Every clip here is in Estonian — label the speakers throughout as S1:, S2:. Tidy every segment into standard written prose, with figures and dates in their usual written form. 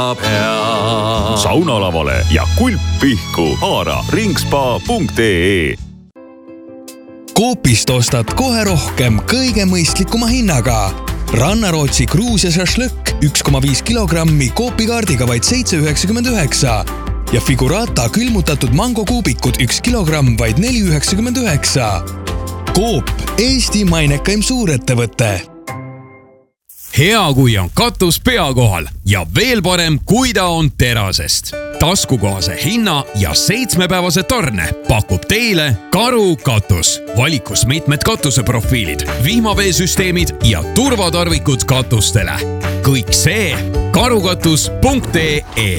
S1: saunalavale ja kulppihku haara ringspa.ee.
S2: Coopist ostad kohe rohkem kõige mõistlikuma hinnaga. Rannarootsi kruus ja šašlõkk 1,5 kilogrammi Coopi-kaardiga vaid 7,99 ja Figurata külmutatud mangokuubikud 1 kilogramm vaid 4,99. Coop, Eesti mainekaim suurettevõte.
S3: Hea, kui on katus pea kohal ja veel parem, kui ta on terasest. Taskukohase hinna ja 7-päevase tarne pakub teile Karu katus. Valikus mitmed katuseprofiilid, vihmaveesüsteemid ja turvatarvikud katustele. Kõik see karukatus.ee.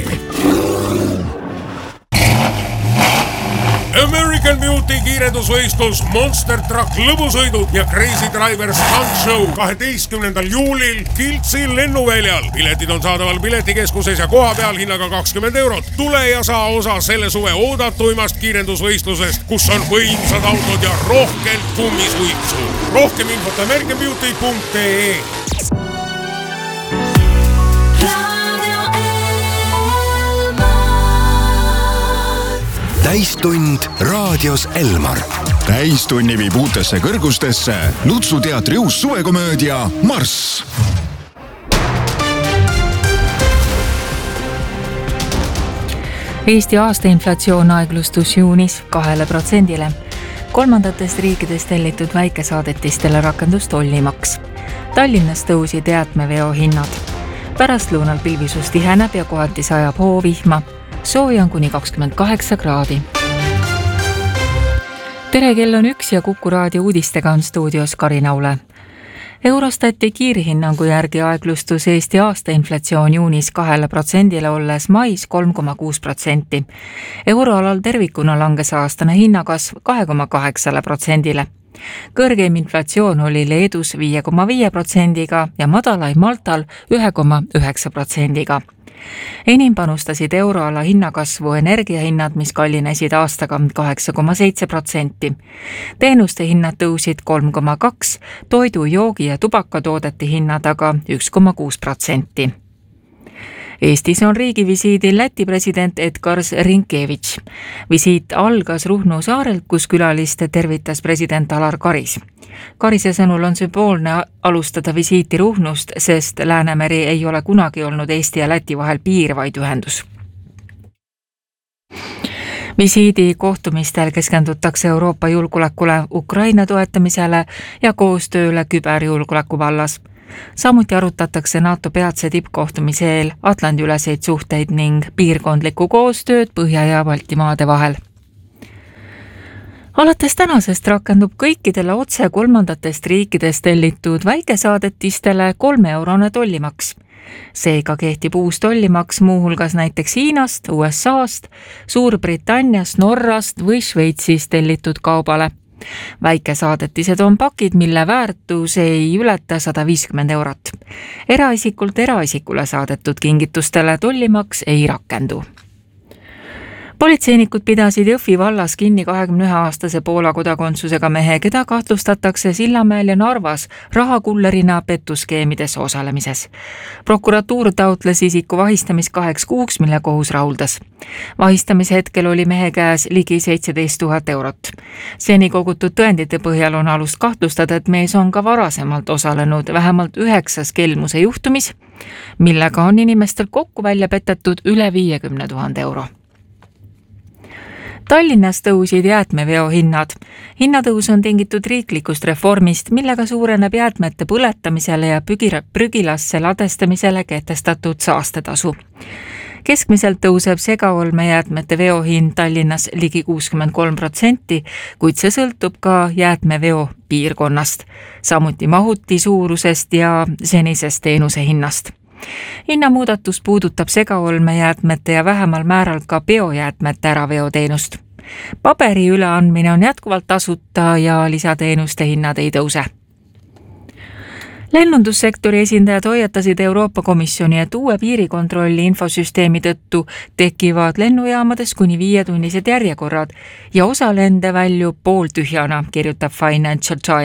S4: American Beauty kiirendusvõistlus, Monster Truck lõbusõidud ja Crazy Driver Stunt Show 12. juulil Kiltsi lennuväljal. Piletid on saadaval piletikeskuses ja koha peal hinnaga 20 €. Tule ja saa osa selle suve oodatuimast kiirendusvõistlusest, kus on võimsad autod ja rohkelt kummisuitsu. Rohkem infot americanbeauty.ee.
S5: Täistund raadios Elmar.
S1: Täistunni viib uutesse kõrgustesse Lutsu teatri uus suvekomöödia Marss.
S6: Eesti aastainflatsioon aeglustus juunis 2%. Kolmandatest riikidest tellitud väikesaadetistele rakendus tollimaks. Tallinnas tõusid jäätmeveo hinnad. Pärastlõunal pilvisus tiheneb ja kohati sajab hoovihma. Sooja on kuni 28 kraadi. Tere, kell on 1 ja Kuku raadio uudistega on stuudios Karina Ule. Eurostati kiirhinnangu järgi aeglustus Eesti aastainflatsioon juunis 2%, olles mais 3,6%. Euroalal tervikuna langes aastane hinnakasv 2,8%. Kõrgeim inflatsioon oli Leedus 5,5% ja madalaim Maltal 1,9%. Enim panustasid euroala hinnakasvu energiahinnad, mis kallinesid aastaga 8,7%. Teenuste hinnad tõusid 3,2%, toidu, joogi ja tubakatoodete hinnad aga 1,6%. Eestis on riigivisiidil Läti president Edgars Rinkevitš. Visiit algas Ruhnu saarelt, kus külaliste tervitas president Alar Karis. Karise sõnul on sümboolne alustada visiiti Ruhnust, sest Läänemeri ei ole kunagi olnud Eesti ja Läti vahel piirvaid ühendus. Visiidi kohtumistel keskendutakse Euroopa julgeolekule, Ukraina toetamisele ja koostööle küberjulgeoleku vallas. Samuti arutatakse NATO peatse tippkohtumise eel Atlandi-üleseid suhteid ning piirkondlikku koostööd Põhja- ja Baltimaade vahel. Alates tänasest rakendub kõikidele otse kolmandatest riikidest tellitud väikesaadetistele 3-eurone tollimaks. Seega kehtib uus tollimaks muuhulgas näiteks Hiinast, USAst, Suurbritanniast, Norrast või Šveitsist tellitud kaubale. Väikesaadetised on pakid, mille väärtus ei ületa 150 €. Eraisikult eraisikule saadetud kingitustele tollimaks ei rakendu. Politseinikud pidasid Jõhvi vallas kinni 21-aastase Poola kodakondsusega mehe, keda kahtlustatakse Sillamäel ja Narvas rahakullerina petuskeemides osalemises. Prokuratuur taotles isiku vahistamist 2 kuuks, mille kohus rahuldas. Vahistamise hetkel oli mehe käes ligi 17 000 €. Seni kogutud tõendite põhjal on alust kahtlustada, et mees on ka varasemalt osalenud vähemalt 9 kelmuse juhtumis, millega on inimestel kokku välja petetud üle 50 000 €. Tallinnas tõusid jäätmeveo hinnad. Hinnatõus on tingitud riiklikust reformist, millega suureneb jäätmete põletamisele ja prügilasse ladestamisele kehtestatud saastetasu. Keskmiselt tõuseb segaolmejäätmete veohind Tallinnas ligi 63%, kuid see sõltub ka jäätmeveo piirkonnast, samuti mahuti suurusest ja senisest teenuse hinnast. Hinnamuudatus puudutab segaolmejäätmete ja vähemal määral ka biojäätmete äraveoteenust. Paberi üleandmine on jätkuvalt tasuta ja lisateenuste hinnad ei tõuse. Lennundussektori esindajad hoiatasid Euroopa Komisjoni, et uue piirikontrolli infosüsteemi tõttu tekivad lennujaamades kuni 5-tunnised järjekorrad ja osa lende väljub pooltühjana, kirjutab Financial Times.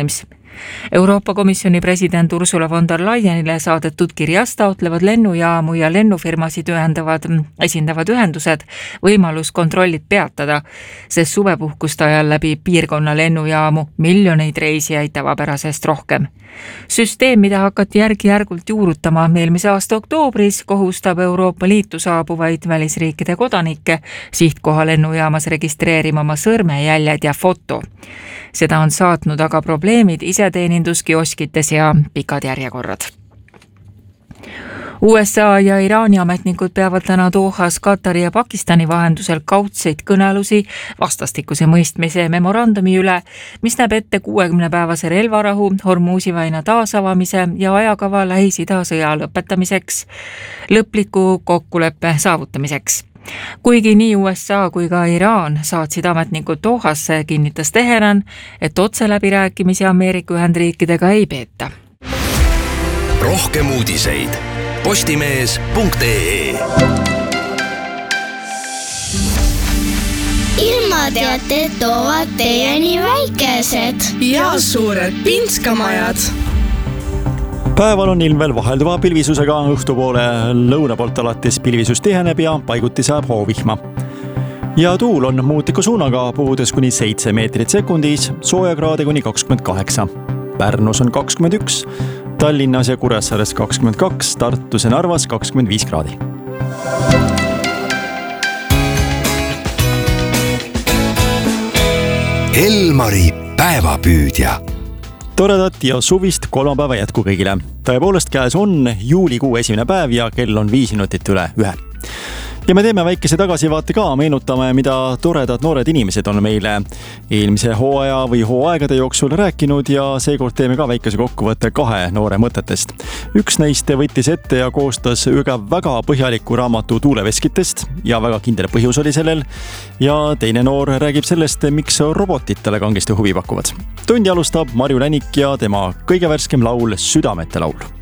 S6: Euroopa Komisjoni president Ursula von der Leyenile saadetud kirjas taotlevad lennujaamu ja lennufirmasid esindavad ühendused võimalus kontrollid peatada, sest suvepuhkuste ajal läbi piirkonna lennujaamu miljoneid reisijaid tavapärasest rohkem. Süsteem, mida hakati järk-järgult juurutama eelmise aasta oktoobris, kohustab Euroopa Liitu saabuvaid välisriikide kodanikke sihtkoha lennujaamas registreerima oma sõrmejäljed ja foto. Seda on saatnud aga probleemid iseteeninduskioskites ja pikad järjekorrad. USA ja Iraani ametnikud peavad täna Dohas Katari ja Pakistani vahendusel kaudseid kõnelusi vastastikuse mõistmise memorandumi üle, mis näeb ette 60-päevase relvarahu, Hormuzi väina taasavamise ja ajakava Lähis-Ida sõja lõpetamiseks, lõpliku kokkuleppe saavutamiseks. Kuigi nii USA kui ka Iraan saatsid ametnikud Dohasse, kinnitas Teheran, et otseläbirääkimisi Ameerika Ühendriikidega ei peeta.
S5: Rohkem uudiseid postimees.ee.
S7: Ilmateated toovad teieni väikesed
S8: ja suured pinskamajad.
S9: Päeval on ilm veel vahelduva pilvisusega, õhtupoole lõuna poolt alates pilvisus tiheneb ja paiguti saab hoovihma. Ja tuul on muutliku suunaga, puhudes kuni 7 meetrit sekundis, soojakraade kuni 28. Pärnus on 21, Tallinnas ja Kuressaares 22, Tartus ja Narvas 25 kraadi.
S5: Elmari päevapüüdja.
S9: Toredat ja suvist kolmapäeva jätku kõigile. Tõepoolest käes on juulikuu esimene päev ja kell on 5 minutit üle 1. Ja me teeme väikese tagasivaate ka, meenutame, mida toredad noored inimesed on meile eelmise hooaja või hooaegade jooksul rääkinud ja seekord teeme ka väikese kokkuvõtte 2 noore mõtetest. Üks neist võttis ette ja koostas väga põhjaliku raamatu tuuleveskitest ja väga kindel põhjus oli sellel. Ja teine noor räägib sellest, miks robotid talle kangesti huvi pakuvad. Tundi alustab Marju Länik ja tema kõige värskem laul Südamete laul.